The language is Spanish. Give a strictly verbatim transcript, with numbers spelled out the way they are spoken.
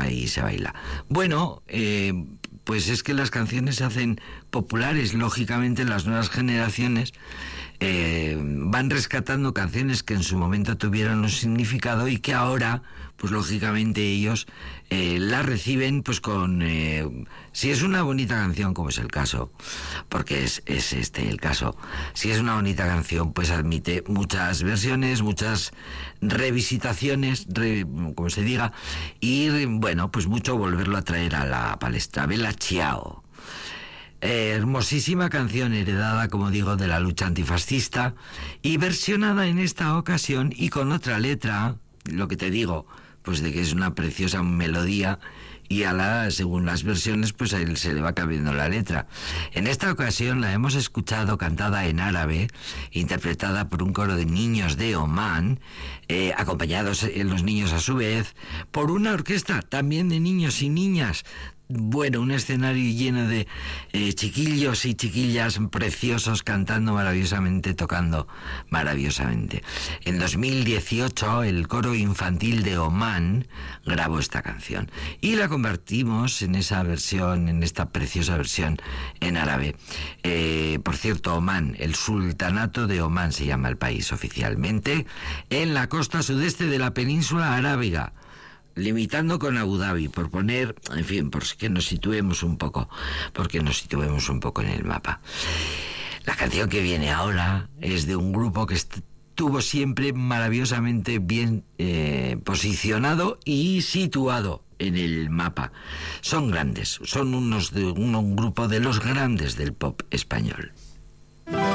canta y se baila. Bueno, eh, pues es que las canciones se hacen populares, lógicamente las nuevas generaciones eh, van rescatando canciones que en su momento tuvieron un significado y que ahora, pues lógicamente ellos eh, las reciben pues con... Eh, si es una bonita canción, como es el caso, porque es, es este el caso, si es una bonita canción, pues admite muchas versiones, muchas revisitaciones, re, como se diga, y bueno, pues mucho volverlo a traer a la palestra. Bella Ciao. Eh, hermosísima canción heredada, como digo, de la lucha antifascista y versionada en esta ocasión y con otra letra, lo que te digo, pues de que es una preciosa melodía y a la, según las versiones, pues a él se le va cambiando la letra. En esta ocasión la hemos escuchado cantada en árabe, interpretada por un coro de niños de Omán, eh, acompañados eh, los niños a su vez por una orquesta también de niños y niñas. Bueno, un escenario lleno de eh, chiquillos y chiquillas preciosos cantando maravillosamente, tocando maravillosamente. En dos mil dieciocho el coro infantil de Omán grabó esta canción y la convertimos en esa versión, en esta preciosa versión en árabe. Eh, por cierto, Omán, el Sultanato de Omán se llama el país oficialmente, en la costa sudeste de la península arábiga, limitando con Abu Dhabi, por poner, en fin, por que nos situemos un poco, porque nos situemos un poco en el mapa. La canción que viene ahora es de un grupo que estuvo siempre maravillosamente bien eh, posicionado y situado en el mapa. Son grandes, son unos de un, un grupo de los grandes del pop español.